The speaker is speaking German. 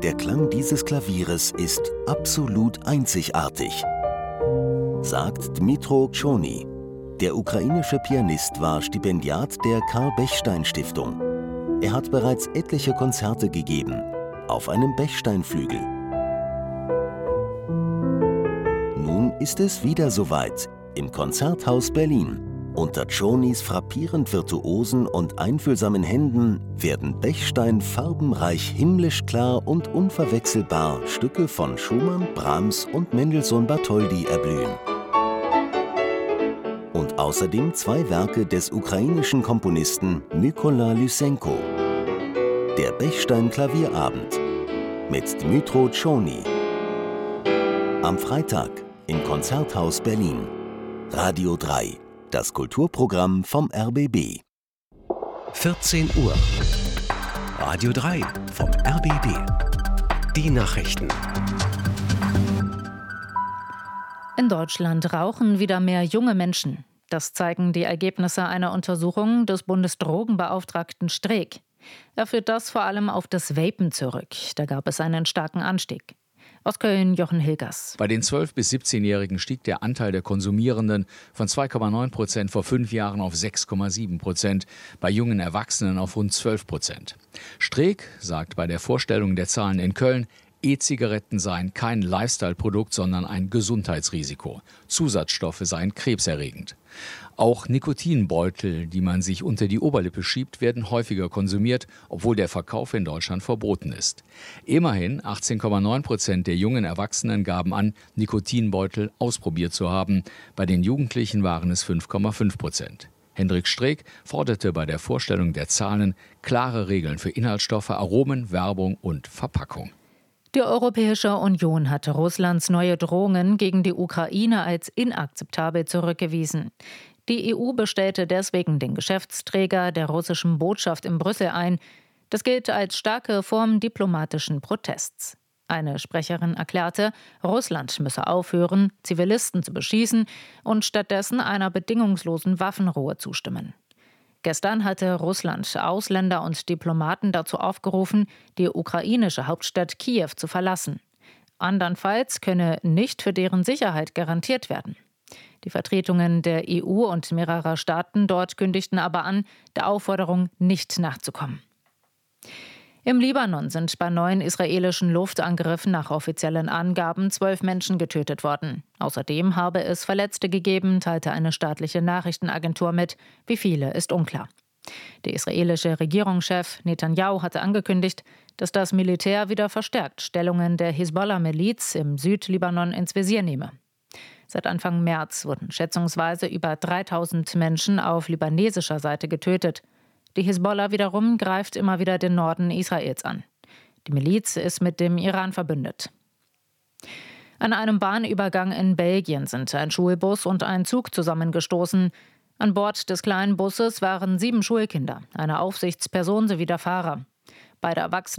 Der Klang dieses Klavieres ist absolut einzigartig, sagt Dmytro Chony. Der ukrainische Pianist war Stipendiat der Karl-Bechstein-Stiftung. Er hat bereits etliche Konzerte gegeben, auf einem Bechsteinflügel. Nun ist es wieder soweit, im Konzerthaus Berlin. Unter Chonys frappierend virtuosen und einfühlsamen Händen werden Bechstein farbenreich, himmlisch klar und unverwechselbar Stücke von Schumann, Brahms und Mendelssohn-Bartholdy erblühen. Und außerdem 2 Werke des ukrainischen Komponisten Mykola Lysenko. Der Bechstein-Klavierabend mit Dmytro Chony. Am Freitag im Konzerthaus Berlin. Radio 3, das Kulturprogramm vom RBB. 14 Uhr. Radio 3 vom RBB. Die Nachrichten. In Deutschland rauchen wieder mehr junge Menschen. Das zeigen die Ergebnisse einer Untersuchung des Bundesdrogenbeauftragten Streeck. Er führt das vor allem auf das Vapen zurück. Da gab es einen starken Anstieg. Aus Köln Jochen Hilgers. Bei den 12- bis 17-Jährigen stieg der Anteil der Konsumierenden von 2,9% vor 5 Jahren auf 6,7%, bei jungen Erwachsenen auf rund 12%. Streeck sagt bei der Vorstellung der Zahlen in Köln, E-Zigaretten seien kein Lifestyle-Produkt, sondern ein Gesundheitsrisiko. Zusatzstoffe seien krebserregend. Auch Nikotinbeutel, die man sich unter die Oberlippe schiebt, werden häufiger konsumiert, obwohl der Verkauf in Deutschland verboten ist. Immerhin 18,9% der jungen Erwachsenen gaben an, Nikotinbeutel ausprobiert zu haben. Bei den Jugendlichen waren es 5,5%. Hendrik Streeck forderte bei der Vorstellung der Zahlen klare Regeln für Inhaltsstoffe, Aromen, Werbung und Verpackung. Die Europäische Union hatte Russlands neue Drohungen gegen die Ukraine als inakzeptabel zurückgewiesen. Die EU bestellte deswegen den Geschäftsträger der russischen Botschaft in Brüssel ein. Das gilt als starke Form diplomatischen Protests. Eine Sprecherin erklärte, Russland müsse aufhören, Zivilisten zu beschießen und stattdessen einer bedingungslosen Waffenruhe zustimmen. Gestern hatte Russland Ausländer und Diplomaten dazu aufgerufen, die ukrainische Hauptstadt Kiew zu verlassen. Andernfalls könne nicht für deren Sicherheit garantiert werden. Die Vertretungen der EU und mehrerer Staaten dort kündigten aber an, der Aufforderung nicht nachzukommen. Im Libanon sind bei 9 israelischen Luftangriffen nach offiziellen Angaben 12 Menschen getötet worden. Außerdem habe es Verletzte gegeben, teilte eine staatliche Nachrichtenagentur mit. Wie viele, ist unklar. Der israelische Regierungschef Netanyahu hatte angekündigt, dass das Militär wieder verstärkt Stellungen der Hisbollah-Miliz im Südlibanon ins Visier nehme. Seit Anfang März wurden schätzungsweise über 3000 Menschen auf libanesischer Seite getötet. Die Hisbollah wiederum greift immer wieder den Norden Israels an. Die Miliz ist mit dem Iran verbündet. An einem Bahnübergang in Belgien sind ein Schulbus und ein Zug zusammengestoßen. An Bord des kleinen Busses waren 7 Schulkinder, eine Aufsichtsperson sowie der Fahrer. Beide Erwachsene